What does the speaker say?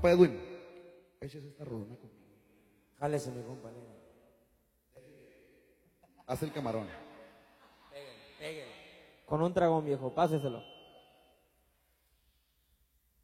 Compa Edwin, échese esta rolona conmigo. Jálese, mi compañero. Haz el camarón. Pégale. Con un dragón, viejo, páseselo.